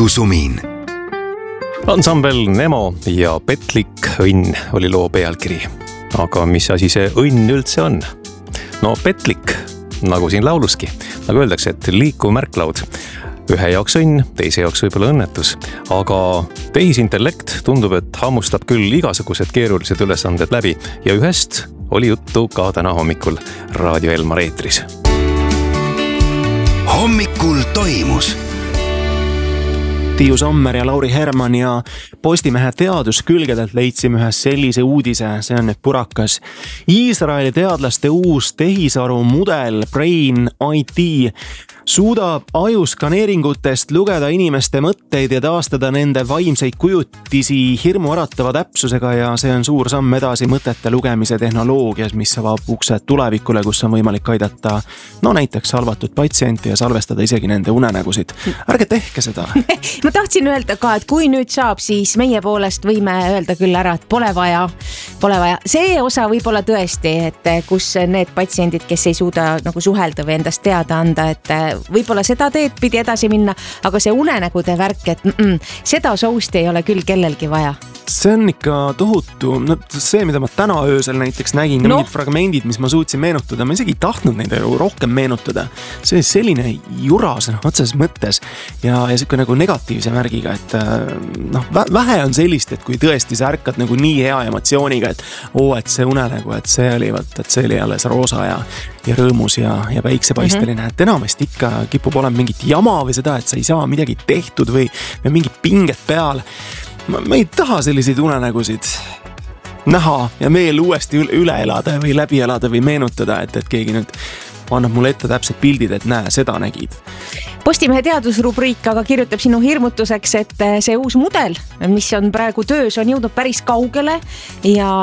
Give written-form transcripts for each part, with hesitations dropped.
Lindusumin. Ansambel Nemo ja Petlik õnn oli loo pealkiri. Aga mis asi see õnn üldse on? No petlik, nagu siin lauluski. Nagu öeldakse, et liikuv märklaud. Ühe jaoks õnn, teise jaoks võib-olla õnnetus. Aga tehisintellekt tundub, et hammustab küll igasugused keerulised ülesanded läbi. Ja ühest oli juttu ka täna hommikul Raadio Elmar eetris. Hommikul toimus. Tiiu Sommer ja Lauri Herman ja Postimehe teaduskülgedelt leidsime ühes sellise uudise, see on nüüd purakas. Iisraeli teadlaste uus tehisaru mudel Brain IT suudab ajuskaneeringutest lugeda inimeste mõtteid ja taastada nende vaimseid kujutisi hirmuäratava täpsusega ja see on suur samm edasi mõtete lugemise tehnoloogias, mis avab uksed tulevikule, kus on võimalik aidata näiteks halvatud patsienti ja salvestada isegi nende unenägusid. Ärge tehke seda. Ma tahtsin öelda ka, et kui nüüd saab, siis meie poolest võime öelda küll ära, et pole vaja. See osa võib olla tõesti, et kus need patsiendid, kes ei suuda nagu suhelda või endast teada anda, et võib-olla seda teed pidi edasi minna, aga see unenägude värk, et seda sousti ei ole küll kellelgi vaja. See on ikka tohutu, see, mida ma täna öösel näiteks nägin, mingid fragmendid, mis ma suutsin meenutada, ma isegi tahtnud neid rohkem meenutada. See on selline juras otseses mõttes ja siuke nagu negatiivse märgiga, et vähe on sellist, et kui tõesti sa ärkad nagu nii hea emotsiooniga, et see unenägu, et see oli alles roosa ja rõõmus ja päiksepaisteline, et enamasti ikka kipub olema mingit jama või seda, et sa ei saa midagi tehtud või mingid pinged peal. Ma ei taha selliseid unenägusid näha ja veel uuesti üle elada või läbi elada või meenutada, et keegi nüüd annab mulle ette täpsed pildid, et näe, seda nägid. Postimehe teadusrubriik aga kirjutab sinu hirmutuseks, et see uus mudel, mis on praegu töös, on jõudnud päris kaugele ja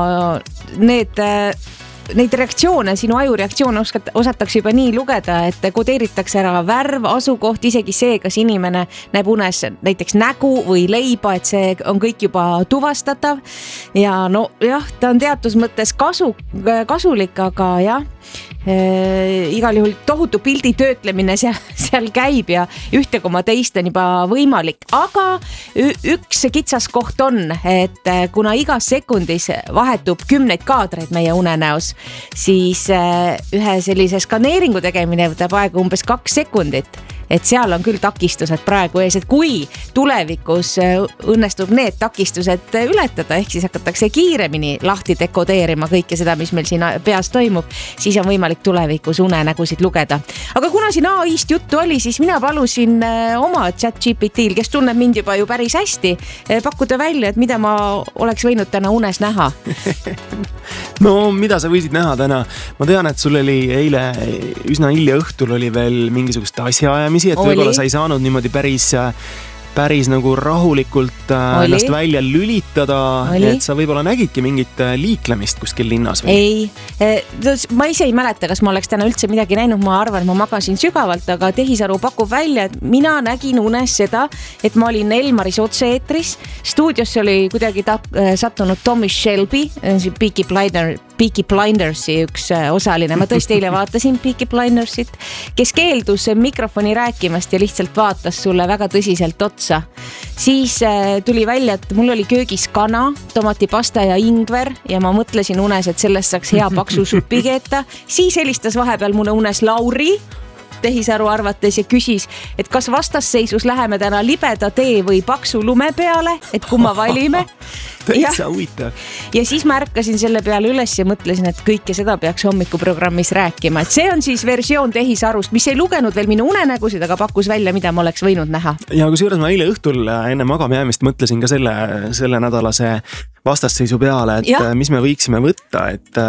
neid reaktsioone, sinu ajureaktsioone osatakse juba nii lugeda, et kodeeritakse ära värv, asukoht, isegi see, kas inimene näeb unes näiteks nägu või leiba, et see on kõik juba tuvastatav. Ja ta on teatud mõttes kasulik, aga igal juhul tohutu pildi töötlemine seal käib ja 1,2 on juba võimalik. Aga üks kitsaskoht on, et kuna igas sekundis vahetub 10 kaadreid meie unenäos, siis ühe sellise skaneeringu tegemine võtab aega umbes 2 sekundit. Et seal on küll takistused praegu ees, et kui tulevikus õnnestub need takistused ületada, ehk siis hakatakse kiiremini lahti dekodeerima kõike seda, mis meil siin peas toimub, siis on võimalik tulevikus unenägusid lugeda. Aga kuna siin AI-st juttu oli, siis mina palusin oma ChatGPT-l, kes tunneb mind juba ju päris hästi, pakkuda välja, et mida ma oleks võinud täna unes näha. No, mida sa võisid näha täna? Ma tean, et sul oli eile üsna hilja õhtul oli veel mingisugust asjaajamisi, et võib-olla sa ei saanud niimoodi päris nagu rahulikult ennast välja lülitada, et sa võib-olla nägidki mingit liiklemist kuskil linnas või? Ei, ma ise ei mäleta, kas ma oleks täna üldse midagi näinud, ma arvan, ma magasin sügavalt, aga tehisaru pakub välja, et mina nägin unes seda, et ma olin Elmaris otse-eetris, stuudiosse oli kuidagi sattunud Tommy Shelby, Peaky Blindersi üks osaline, ma tõesti eile vaatasin Peaky Blindersit, kes keeldus mikrofoni rääkimast ja lihtsalt vaatas sulle väga tõsiselt otsa. Siis tuli välja, et mul oli köögis kana, tomatipasta ja ingver ja ma mõtlesin unes, et sellest saaks hea paksu supi keeta. Siis helistas vahepeal mulle unes Lauri tehisaru arvates ja küsis, et kas vastasseisus läheme täna libeda tee või paksu lume peale, et kumma valime. Täitsa huvitav. Ja siis ma ärkasin selle peale üles ja mõtlesin, et kõike seda peaks hommikuprogrammis rääkima. Et see on siis versioon tehisarust, mis ei lugenud veel minu unenägusid, aga pakkus välja, mida ma oleks võinud näha. Ja kui seejuures ma eile õhtul enne magama jäämist mõtlesin ka selle nädalase vastasseisu peale, et mis me võiksime võtta,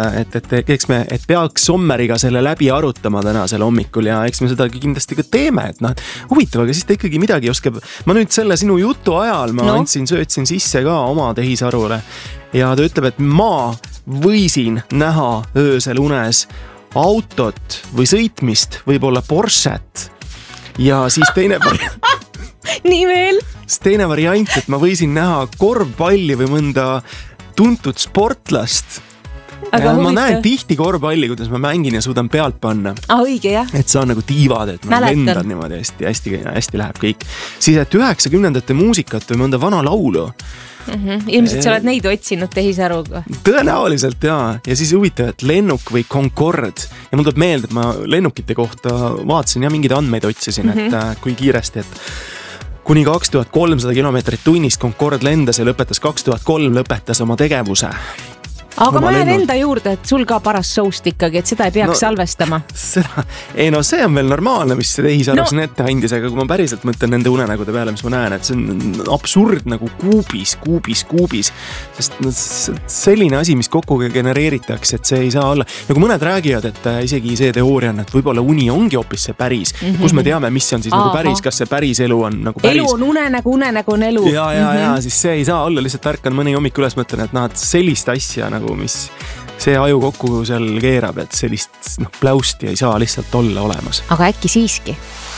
et peaks Sommeriga selle läbi arutama tänasel hommikul ja eks me seda kindlasti ka teeme, et huvitav, aga siis ta ikkagi midagi oskab. Ma nüüd selle sinu jutu ajal söötsin sisse ka oma tehisarule ja ta ütleb, et ma võisin näha öösel unes autot või sõitmist, võib-olla Porschet ja siis teine nii veel? Teine variant, et ma võisin näha korvpalli või mõnda tuntud sportlast ma näen tihti korvpalli, kuidas ma mängin ja suudan pealt panna. Õige, jah. Et see on nagu tiivad, et ma lendan niimoodi hästi läheb kõik. Siis, et 90ndate muusikat või mõnda vana laulu. Ilmselt sa oled neid otsinud tehisaruga. Tõenäoliselt jaa. Ja siis huvitav, et lennuk või Concorde. Ja mul tuleb meelde, et ma lennukite kohta vaatasin ja mingeid andmeid otsisin, et kui kiiresti, et kuni 2300 kilomeetrit tunnis Concorde lendas ja lõpetas 2003 lõpetas oma tegevuse. Aga ma jään enda juurde, et sul ka paras soust ikkagi, et seda ei peaks salvestama. See on veel normaalne, mis see tehisarv siin ette andis, aga kui ma päriselt mõtlen nende unenägude peale, mis ma näen, et see on absurd nagu kuubis. Sest selline asi, mis kokku genereeritakse, et see ei saa olla. Nagu mõned räägivad, et isegi see teooria on, et võib-olla uni ongi hoopis see päris. Kus me teame, mis on siis nagu päris, kas see päris elu on nagu päris. Elu on unenägu on elu. Ja, siis see ei saa olla, lihtsalt ärkan mõni hommik üles mõtlen, et sellist asja nagu mis see aju kokku seal keerab, et sellist pläusti ei saa lihtsalt olla olemas. Aga äkki siiski?